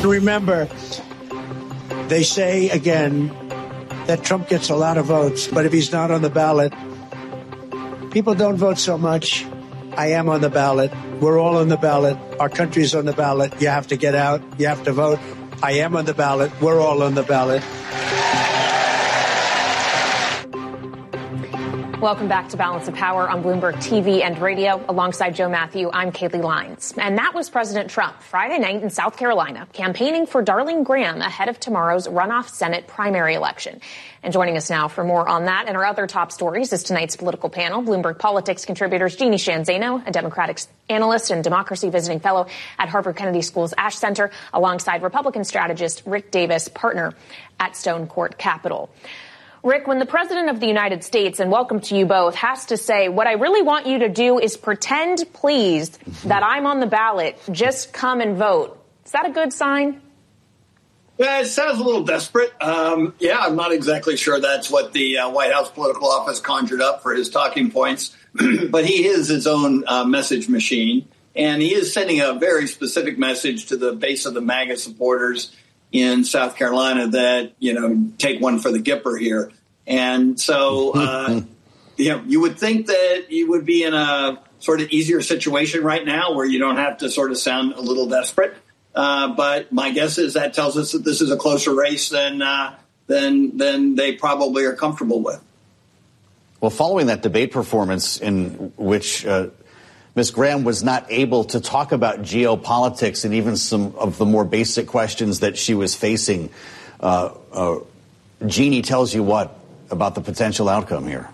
Remember, they say again that Trump gets a lot of votes, but if he's not on the ballot, people don't vote so much. I am on the ballot. We're all on the ballot. Our country's on the ballot. You have to get out. You have to vote. I am on the ballot. We're all on the ballot. Welcome back to Balance of Power on Bloomberg TV and radio. Alongside Joe Matthew, I'm Kaylee Lyons. And that was President Trump Friday night in South Carolina, campaigning for Darling Graham ahead of tomorrow's runoff Senate primary election. And joining us now for more on that and our other top stories is tonight's political panel. Bloomberg Politics contributors Jeannie Sheehan Zaino, a Democratic analyst and democracy visiting fellow at Harvard Kennedy School's Ash Center, alongside Republican strategist Rick Davis, partner at Stone Court Capital. Rick, when the president of the United States, and welcome to you both, has to say, what I really want you to do is pretend, please, that I'm on the ballot. Just come and vote. Is that a good sign? Yeah, it sounds a little desperate. I'm not exactly sure that's what the White House political office conjured up for his talking points. But he is his own message machine. And he is sending a very specific message to the base of the MAGA supporters in South Carolina that, take one for the Gipper here. And so, you would think that you would be in a sort of easier situation right now where you don't have to sort of sound a little desperate. But my guess is that tells us that this is a closer race than they probably are comfortable with. Well, following that debate performance in which Ms. Graham was not able to talk about geopolitics and even some of the more basic questions that she was facing, Jeannie tells you what about the potential outcome here?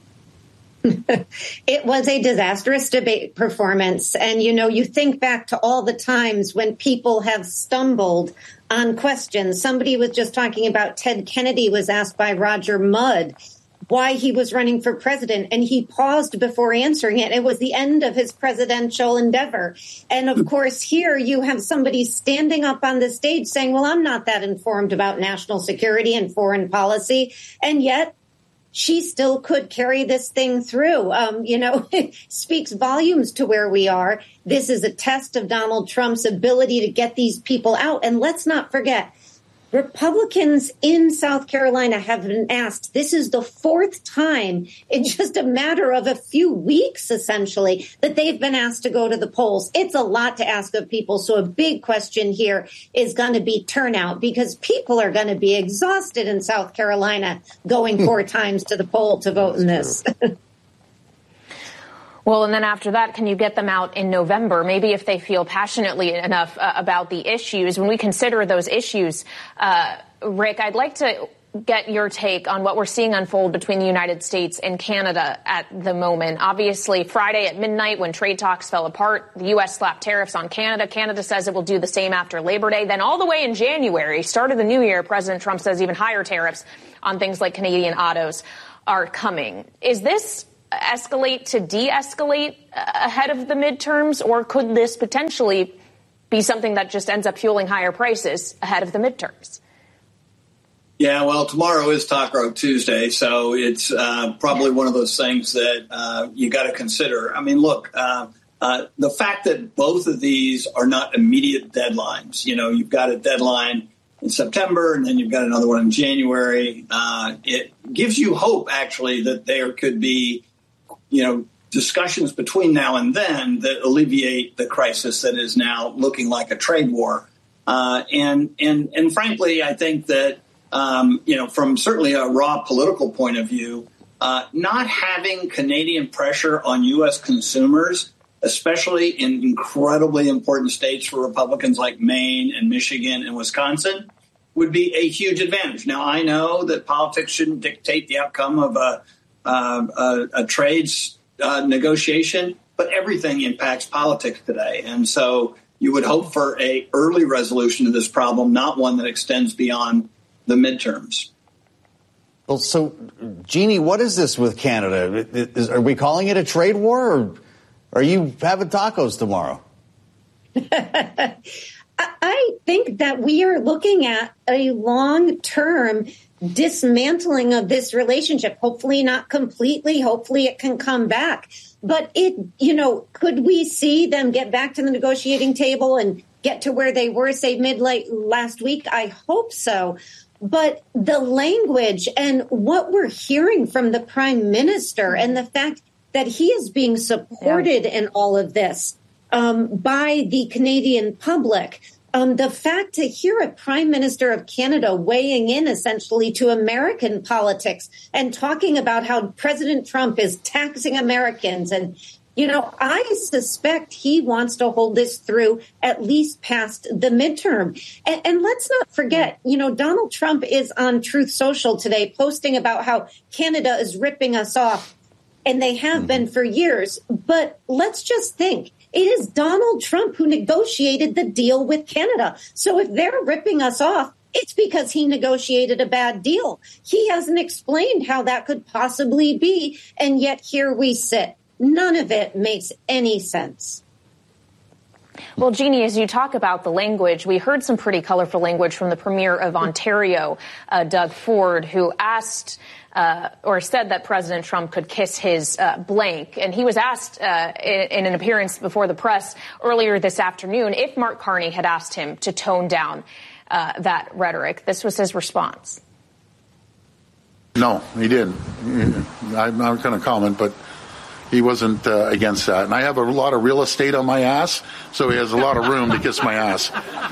It was a disastrous debate performance. And, you think back to all the times when people have stumbled on questions. Somebody was just talking about Ted Kennedy was asked by Roger Mudd why he was running for president, and he paused before answering it. It was the end of his presidential endeavor. And of course, here you have somebody standing up on the stage saying, well, I'm not that informed about national security and foreign policy. And yet she still could carry this thing through. It speaks volumes to where we are. This is a test of Donald Trump's ability to get these people out. And let's not forget, Republicans in South Carolina have been asked. This is the fourth time in just a matter of a few weeks, essentially, that they've been asked to go to the polls. It's a lot to ask of people. So a big question here is going to be turnout, because people are going to be exhausted in South Carolina going 4 times to the poll to vote in this. Well, and then after that, can you get them out in November? Maybe if they feel passionately enough about the issues. When we consider those issues, Rick, I'd like to get your take on what we're seeing unfold between the United States and Canada at the moment. Obviously, Friday at midnight, when trade talks fell apart, the U.S. slapped tariffs on Canada. Canada says it will do the same after Labor Day. Then all the way in January, start of the new year, President Trump says even higher tariffs on things like Canadian autos are coming. Is this escalate to de-escalate ahead of the midterms, or could this potentially be something that just ends up fueling higher prices ahead of the midterms? Yeah, well, tomorrow is Taco Tuesday, so it's probably one of those things that you got to consider. I mean, look, the fact that both of these are not immediate deadlines, you've got a deadline in September, and then you've got another one in January. It gives you hope, actually, that there could be discussions between now and then that alleviate the crisis that is now looking like a trade war. And frankly, I think that, from certainly a raw political point of view, not having Canadian pressure on U.S. consumers, especially in incredibly important states for Republicans like Maine and Michigan and Wisconsin, would be a huge advantage. Now, I know that politics shouldn't dictate the outcome of a trades negotiation, but everything impacts politics today. And so you would hope for a early resolution of this problem, not one that extends beyond the midterms. Well, so, Jeannie, what is this with Canada? Are we calling it a trade war, or are you having tacos tomorrow? I think that we are looking at a long-term dismantling of this relationship. Hopefully not completely. Hopefully it can come back. But could we see them get back to the negotiating table and get to where they were, say, mid-late last week? I hope so. But the language and what we're hearing from the prime minister and the fact that he is being supported in all of this by the Canadian public, the fact to hear a prime minister of Canada weighing in essentially to American politics and talking about how President Trump is taxing Americans. And, you know, I suspect he wants to hold this through at least past the midterm. And let's not forget, you know, Donald Trump is on Truth Social today posting about how Canada is ripping us off. And they have been for years. But let's just think. It is Donald Trump who negotiated the deal with Canada. So if they're ripping us off, it's because he negotiated a bad deal. He hasn't explained how that could possibly be. And yet here we sit. None of it makes any sense. Well, Jeannie, as you talk about the language, we heard some pretty colorful language from the Premier of Ontario, Doug Ford, who asked or said that President Trump could kiss his blank. And he was asked in an appearance before the press earlier this afternoon if Mark Carney had asked him to tone down that rhetoric. This was his response. No, he didn't. I'm not going to comment, but he wasn't against that. And I have a lot of real estate on my ass, so he has a lot of room to kiss my ass.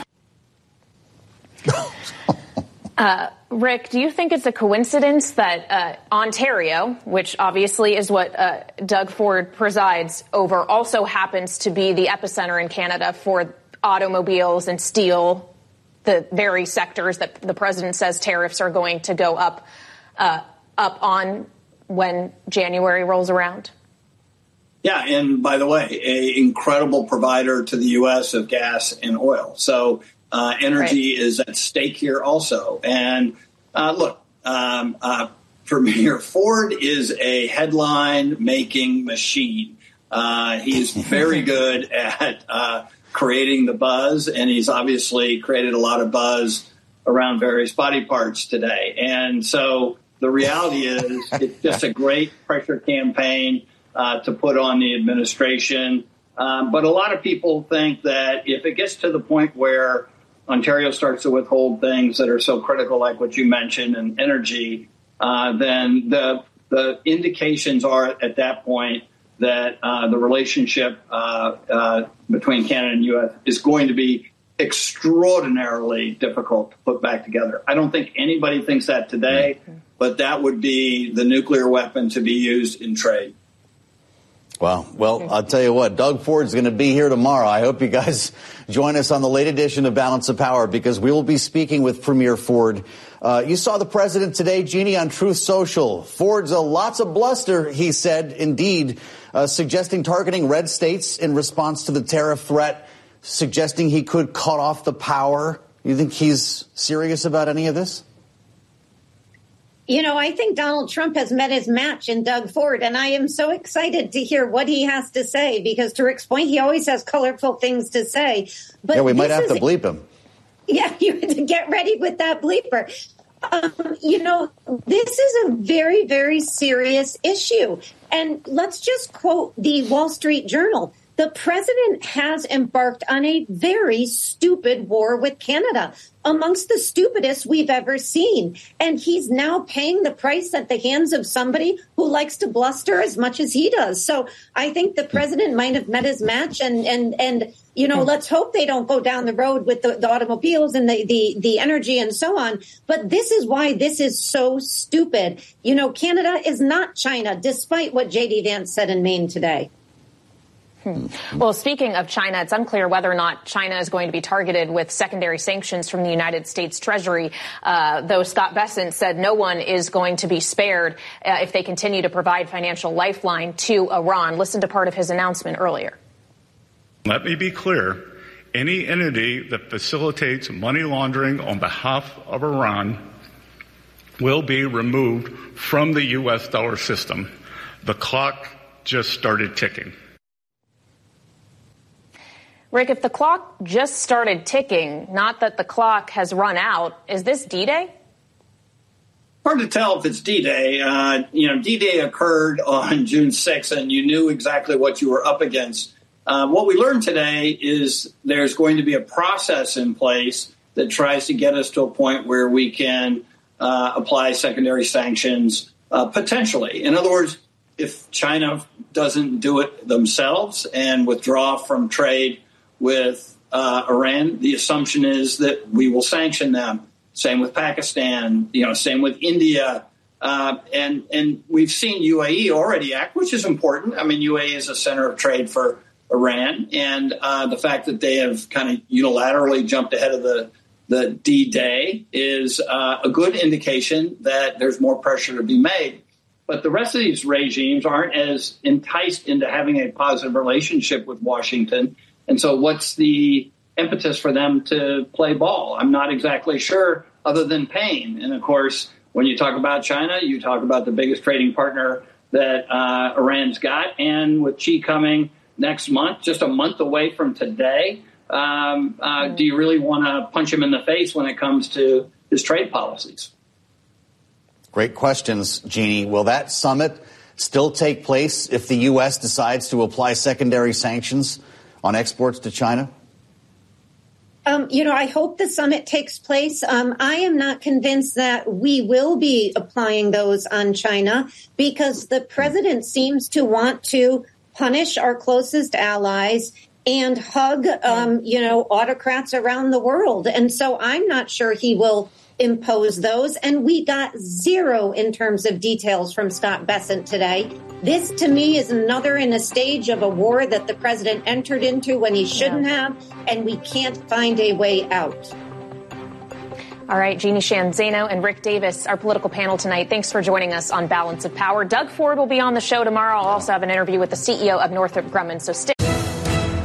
Rick, do you think it's a coincidence that Ontario, which obviously is what Doug Ford presides over, also happens to be the epicenter in Canada for automobiles and steel, the very sectors that the president says tariffs are going to go up on when January rolls around? Yeah, and by the way, an incredible provider to the U.S. of gas and oil. So energy is at stake here also. And look, Premier Ford is a headline-making machine. He's very good at creating the buzz, and he's obviously created a lot of buzz around various body parts today. And so the reality is it's just a great pressure campaign to put on the administration. But a lot of people think that if it gets to the point where Ontario starts to withhold things that are so critical, like what you mentioned, and energy, then the indications are at that point that the relationship between Canada and U.S. is going to be extraordinarily difficult to put back together. I don't think anybody thinks that today, but that would be the nuclear weapon to be used in trade. Wow. Well, I'll tell you what, Doug Ford's going to be here tomorrow. I hope you guys join us on the late edition of Balance of Power, because we will be speaking with Premier Ford. You saw the president today, Jeannie, on Truth Social. Ford's lots of bluster, he said, indeed, suggesting targeting red states in response to the tariff threat, suggesting he could cut off the power. You think he's serious about any of this? You know, I think Donald Trump has met his match in Doug Ford, and I am so excited to hear what he has to say, because to Rick's point, he always has colorful things to say. But yeah, we might have to bleep him. Yeah, you have to get ready with that bleeper. You know, this is a very, very serious issue. And let's just quote the Wall Street Journal. The president has embarked on a very stupid war with Canada, amongst the stupidest we've ever seen. And he's now paying the price at the hands of somebody who likes to bluster as much as he does. So I think the president might have met his match. And you know, let's hope they don't go down the road with the automobiles and the energy and so on. But this is why this is so stupid. You know, Canada is not China, despite what J.D. Vance said in Maine today. Well, speaking of China, it's unclear whether or not China is going to be targeted with secondary sanctions from the United States Treasury, though Scott Bessent said no one is going to be spared if they continue to provide financial lifeline to Iran. Listen to part of his announcement earlier. Let me be clear. Any entity that facilitates money laundering on behalf of Iran will be removed from the U.S. dollar system. The clock just started ticking. Rick, if the clock just started ticking, not that the clock has run out, is this D-Day? Hard to tell if it's D-Day. D-Day occurred on June 6th, and you knew exactly what you were up against What we learned today is there's going to be a process in place that tries to get us to a point where we can apply secondary sanctions potentially. In other words, if China doesn't do it themselves and withdraw from trade with Iran, the assumption is that we will sanction them. Same with Pakistan, same with India. And we've seen UAE already act, which is important. I mean, UAE is a center of trade for Iran. And the fact that they have kind of unilaterally jumped ahead of the D-Day is a good indication that there's more pressure to be made. But the rest of these regimes aren't as enticed into having a positive relationship with Washington. And so what's the impetus for them to play ball? I'm not exactly sure, other than pain. And, of course, when you talk about China, you talk about the biggest trading partner that Iran's got. And with Xi coming next month, just a month away from today, do you really want to punch him in the face when it comes to his trade policies? Great questions, Jeannie. Will that summit still take place if the U.S. decides to apply secondary sanctions on exports to China? I hope the summit takes place. I am not convinced that we will be applying those on China because the president seems to want to punish our closest allies and hug, autocrats around the world. And so I'm not sure he will impose those. And we got zero in terms of details from Scott Bessent today. This, to me, is another in a stage of a war that the president entered into when he shouldn't have, and we can't find a way out. All right, Jeannie Sheehan Zaino and Rick Davis, our political panel tonight. Thanks for joining us on Balance of Power. Doug Ford will be on the show tomorrow. I'll also have an interview with the CEO of Northrop Grumman. So stay